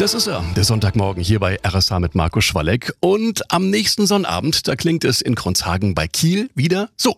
Das ist er, der Sonntagmorgen hier bei RSH mit Marco Schwalleck. Und am nächsten Sonnabend, da klingt es in Kronshagen bei Kiel wieder so.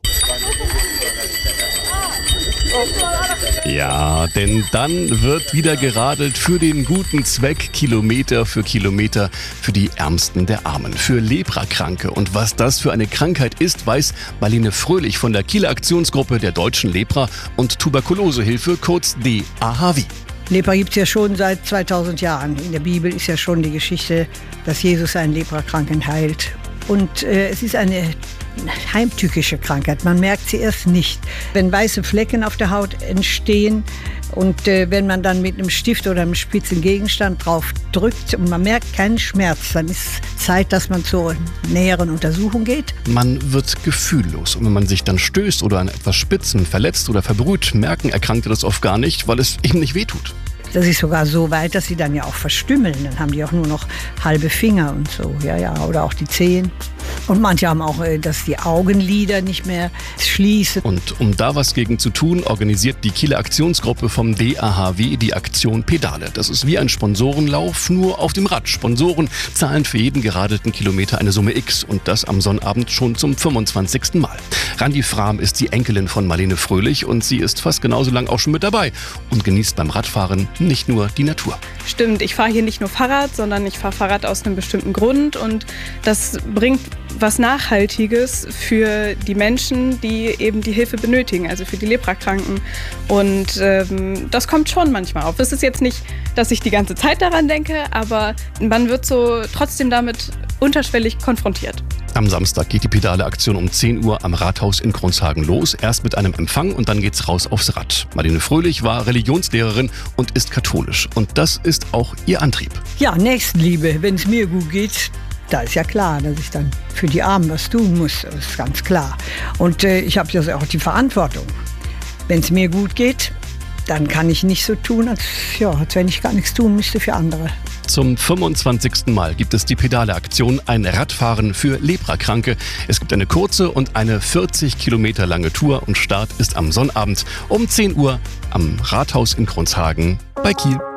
Ja, denn dann wird wieder geradelt für den guten Zweck, Kilometer für Kilometer, für die Ärmsten der Armen, für Leprakranke. Und was das für eine Krankheit ist, weiß Marlene Fröhlich von der Kieler Aktionsgruppe der Deutschen Lepra- und Tuberkulosehilfe, kurz DAHW. Lepra gibt es ja schon seit 2000 Jahren. In der Bibel ist ja schon die Geschichte, dass Jesus einen Leprakranken heilt. Und es ist eine heimtückische Krankheit. Man merkt sie erst nicht. Wenn weiße Flecken auf der Haut entstehen und wenn man dann mit einem Stift oder einem spitzen Gegenstand drauf drückt und man merkt keinen Schmerz, dann ist Zeit, dass man zur näheren Untersuchung geht. Man wird gefühllos und wenn man sich dann stößt oder an etwas Spitzen verletzt oder verbrüht, merken Erkrankte das oft gar nicht, weil es eben nicht wehtut. Das ist sogar so weit, dass sie dann ja auch verstümmeln. Dann haben die auch nur noch halbe Finger und so, oder auch die Zehen. Und manche haben auch, dass die Augenlider nicht mehr schließen. Und um da was gegen zu tun, organisiert die Kieler Aktionsgruppe vom DAHW die Aktion Pedale. Das ist wie ein Sponsorenlauf, nur auf dem Rad. Sponsoren zahlen für jeden geradelten Kilometer eine Summe X und das am Sonnabend schon zum 25. Mal. Randi Frahm ist die Enkelin von Marlene Fröhlich und sie ist fast genauso lang auch schon mit dabei und genießt beim Radfahren nicht nur die Natur. Stimmt, ich fahre hier nicht nur Fahrrad, sondern ich fahre Fahrrad aus einem bestimmten Grund und das bringt was Nachhaltiges für die Menschen, die eben die Hilfe benötigen, also für die Leprakranken. Und das kommt schon manchmal auf. Es ist jetzt nicht, dass ich die ganze Zeit daran denke, aber man wird so trotzdem damit unterschwellig konfrontiert. Am Samstag geht die Pedale-Aktion um 10 Uhr am Rathaus in Kronshagen los. Erst mit einem Empfang und dann geht's raus aufs Rad. Marlene Fröhlich war Religionslehrerin und ist katholisch. Und das ist auch ihr Antrieb. Ja, Nächstenliebe, wenn es mir gut geht. Da ist ja klar, dass ich dann für die Armen was tun muss, das ist ganz klar. Und ich habe ja auch die Verantwortung. Wenn es mir gut geht, dann kann ich nicht so tun, als wenn ich gar nichts tun müsste für andere. Zum 25. Mal gibt es die Pedale-Aktion, ein Radfahren für Leprakranke. Es gibt eine kurze und eine 40 Kilometer lange Tour und Start ist am Sonnabend um 10 Uhr am Rathaus in Kronshagen bei Kiel.